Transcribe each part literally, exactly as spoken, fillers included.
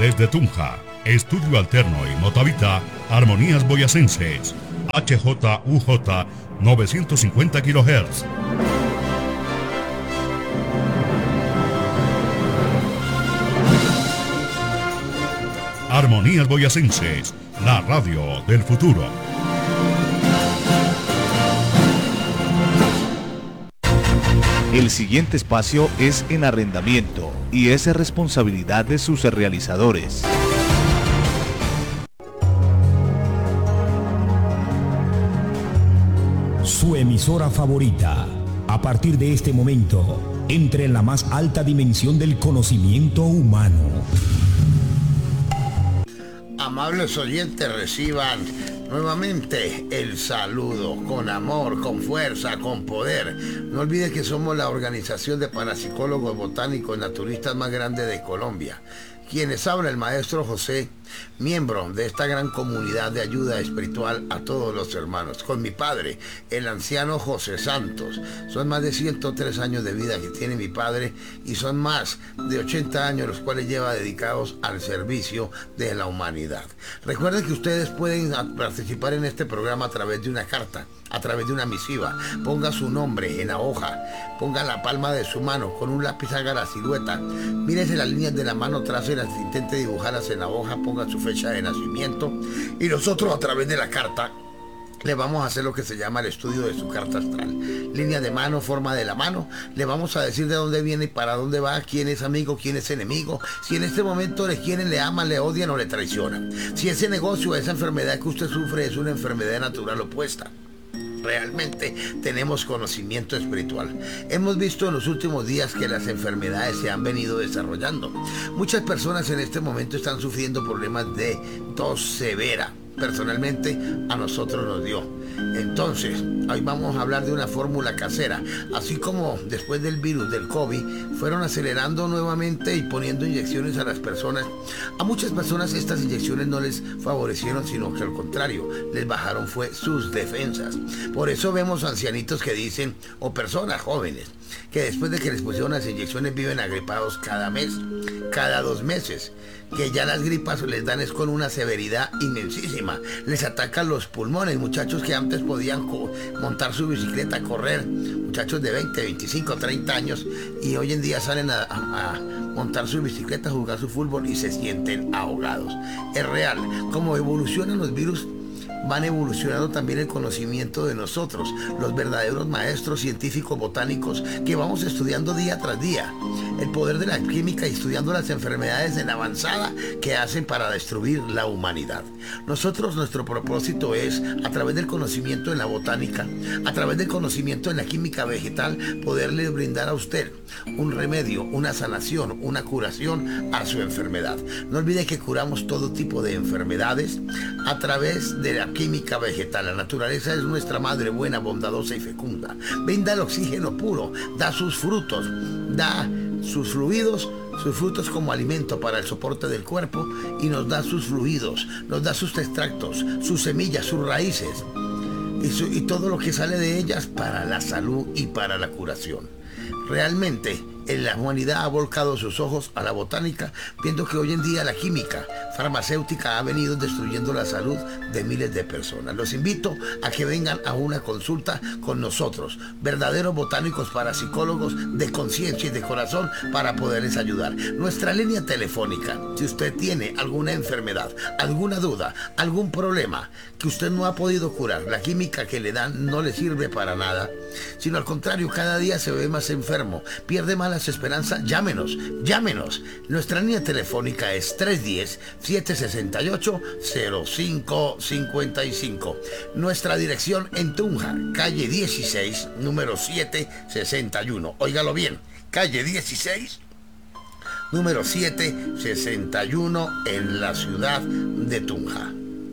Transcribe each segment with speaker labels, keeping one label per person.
Speaker 1: Desde Tunja, Estudio Alterno y Motavita, Armonías Boyacenses, H J U J novecientos cincuenta kilohertz. Armonías Boyacenses, la radio del futuro.
Speaker 2: El siguiente espacio es en arrendamiento y es responsabilidad de sus realizadores.
Speaker 3: Su emisora favorita. A partir de este momento, entre en la más alta dimensión del conocimiento humano.
Speaker 4: Amables oyentes, reciban nuevamente el saludo con amor, con fuerza, con poder. No olviden que somos la organización de parapsicólogos botánicos naturistas más grande de Colombia. Quienes habla el maestro José, miembro de esta gran comunidad de ayuda espiritual a todos los hermanos, con mi padre, el anciano José Santos. Son más de ciento tres años de vida que tiene mi padre y son más de ochenta años los cuales lleva dedicados al servicio de la humanidad. Recuerden que ustedes pueden participar en este programa a través de una carta, a través de una misiva. Ponga su nombre en la hoja, ponga la palma de su mano, con un lápiz haga la silueta, mírese las líneas de la mano, tráselas, intente dibujarlas en la hoja, ponga su fecha de nacimiento y nosotros a través de la carta le vamos a hacer lo que se llama el estudio de su carta astral. Línea de mano, forma de la mano, le vamos a decir de dónde viene y para dónde va, quién es amigo, quién es enemigo, si en este momento le quieren, le aman, le odian o le traicionan, si ese negocio, esa enfermedad que usted sufre es una enfermedad natural opuesta. Realmente tenemos conocimiento espiritual. Hemos visto en los últimos días que las enfermedades se han venido desarrollando. Muchas personas en este momento están sufriendo problemas de tos severa. Personalmente a nosotros nos dio. Entonces, hoy vamos a hablar de una fórmula casera. Así como después del virus del COVID fueron acelerando nuevamente y poniendo inyecciones a las personas, a muchas personas estas inyecciones no les favorecieron, sino que al contrario, les bajaron fue sus defensas. Por eso vemos ancianitos que dicen, o personas jóvenes, que después de que les pusieron las inyecciones viven agripados cada mes, cada dos meses, que ya las gripas les dan es con una severidad inmensísima, les atacan los pulmones, muchachos que antes podían montar su bicicleta, correr, muchachos de veinte, veinticinco, treinta años, y hoy en día salen a, a, a montar su bicicleta, a jugar su fútbol y se sienten ahogados. Es real, como evolucionan los virus, van evolucionando también el conocimiento de nosotros, los verdaderos maestros científicos botánicos que vamos estudiando día tras día. El poder de la química y estudiando las enfermedades en avanzada que hacen para destruir la humanidad. Nosotros, nuestro propósito es, a través del conocimiento en la botánica, a través del conocimiento en la química vegetal, poderle brindar a usted un remedio, una sanación, una curación a su enfermedad. No olvide que curamos todo tipo de enfermedades a través de la química vegetal. La naturaleza es nuestra madre buena, bondadosa y fecunda. Brinda el oxígeno puro, da sus frutos, da sus fluidos, sus frutos como alimento para el soporte del cuerpo y nos da sus fluidos, nos da sus extractos, sus semillas, sus raíces y, su, y todo lo que sale de ellas para la salud y para la curación. Realmente la humanidad ha volcado sus ojos a la botánica, viendo que hoy en día la química farmacéutica ha venido destruyendo la salud de miles de personas. Los invito a que vengan a una consulta con nosotros, verdaderos botánicos parapsicólogos de conciencia y de corazón, para poderles ayudar. Nuestra línea telefónica, si usted tiene alguna enfermedad, alguna duda, algún problema que usted no ha podido curar, la química que le dan no le sirve para nada, sino al contrario, cada día se ve más enfermo, pierde más esperanza, llámenos, llámenos. Nuestra línea telefónica es tres uno cero, siete seis ocho, cero cinco cinco cinco. Nuestra dirección en Tunja, calle dieciséis, número siete sesenta y uno. Óigalo bien, calle dieciséis, número siete sesenta y uno, en la ciudad de Tunja.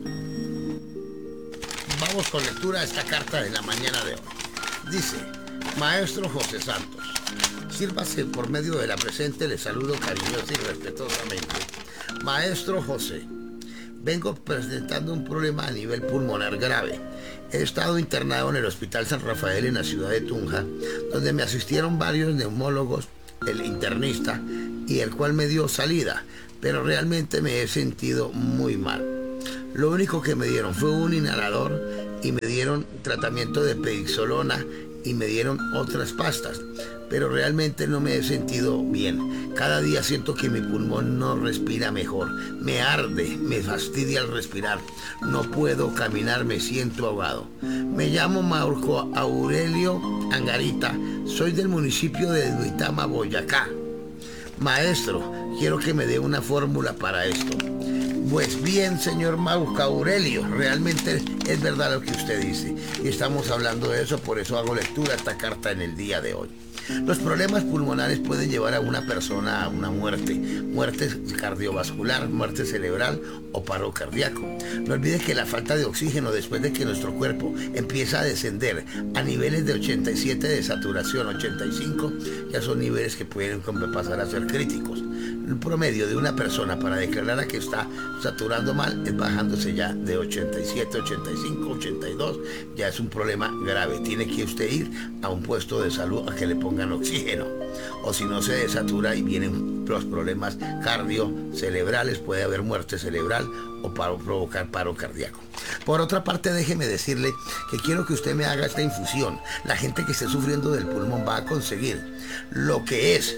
Speaker 4: Vamos con lectura a esta carta de la mañana de hoy. Dice: Maestro José Santos, sírvase por medio de la presente, le saludo cariñosa y respetuosamente. Maestro José, vengo presentando un problema a nivel pulmonar grave. He estado internado en el Hospital San Rafael en la ciudad de Tunja, donde me asistieron varios neumólogos, el internista, y el cual me dio salida, pero realmente me he sentido muy mal. Lo único que me dieron fue un inhalador y me dieron tratamiento de prednisolona y me dieron otras pastas, pero realmente no me he sentido bien. Cada día siento que mi pulmón no respira mejor, me arde, me fastidia al respirar, no puedo caminar, me siento ahogado. Me llamo Marco Aurelio Angarita, soy del municipio de Duitama, Boyacá. Maestro, quiero que me dé una fórmula para esto. Pues bien, señor Marco Aurelio, realmente es verdad lo que usted dice. Y estamos hablando de eso, por eso hago lectura a esta carta en el día de hoy. Los problemas pulmonares pueden llevar a una persona a una muerte, muerte cardiovascular, muerte cerebral o paro cardíaco. No olvide que la falta de oxígeno después de que nuestro cuerpo empieza a descender a niveles de ochenta y siete de saturación, ochenta y cinco, ya son niveles que pueden pasar a ser críticos. El promedio de una persona para declarar a que está saturando mal es bajándose ya de ochenta y siete, ochenta y cinco, ochenta y dos, ya es un problema grave. Tiene que usted ir a un puesto de salud a que le pongan oxígeno, o si no se desatura y vienen los problemas cardiocerebrales, puede haber muerte cerebral o para provocar paro cardíaco. Por otra parte, déjeme decirle que quiero que usted me haga esta infusión. La gente que esté sufriendo del pulmón va a conseguir lo que es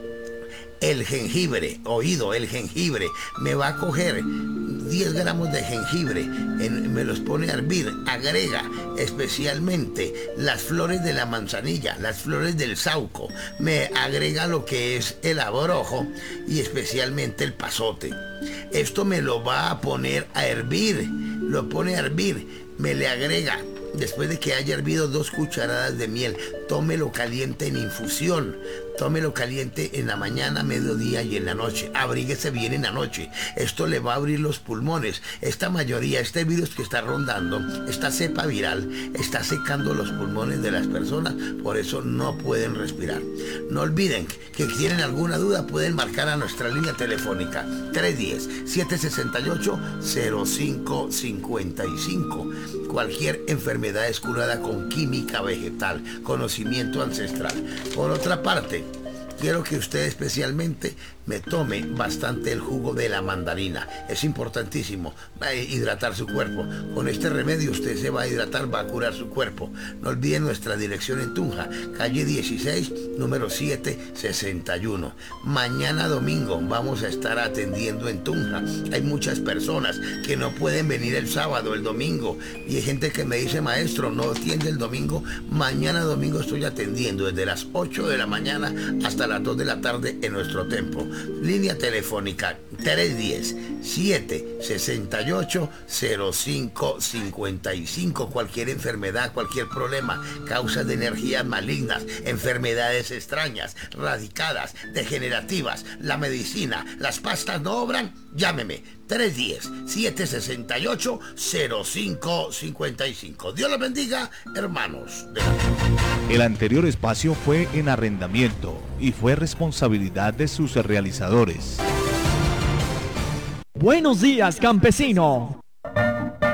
Speaker 4: el jengibre, oído, el jengibre. Me va a coger diez gramos de jengibre, en, me los pone a hervir, agrega especialmente las flores de la manzanilla, las flores del sauco, me agrega lo que es el abrojo y especialmente el pasote. Esto me lo va a poner a hervir, lo pone a hervir, me le agrega, después de que haya hervido, dos cucharadas de miel. Tómelo caliente en infusión. Tómelo caliente en la mañana, mediodía y en la noche. Abríguese bien en la noche. Esto le va a abrir los pulmones. Esta mayoría, este virus que está rondando, esta cepa viral, está secando los pulmones de las personas. Por eso no pueden respirar. No olviden que si tienen alguna duda pueden marcar a nuestra línea telefónica tres uno cero, siete seis ocho, cero cinco cinco cinco. Cualquier enfermedad es curada con química vegetal, conocimiento ancestral. Por otra parte, quiero que usted especialmente me tome bastante el jugo de la mandarina. Es importantísimo, va a hidratar su cuerpo. Con este remedio usted se va a hidratar, va a curar su cuerpo. No olviden nuestra dirección en Tunja, calle dieciséis, número siete sesenta y uno. Mañana domingo vamos a estar atendiendo en Tunja. Hay muchas personas que no pueden venir el sábado, el domingo. Y hay gente que me dice, maestro, no atiende el domingo. Mañana domingo estoy atendiendo desde las ocho de la mañana hasta las dos de la tarde en nuestro templo. Línea telefónica tres uno cero, siete seis ocho, cero cinco cinco cinco. Cualquier enfermedad, cualquier problema, causas de energías malignas, enfermedades extrañas, radicadas, degenerativas, la medicina, las pastas no obran, llámeme tres uno cero, siete seis ocho, cero cinco cinco cinco. Dios los bendiga, hermanos de la vida.
Speaker 2: El anterior espacio fue en arrendamiento y fue responsabilidad de sus realizadores.
Speaker 5: Buenos días, campesino.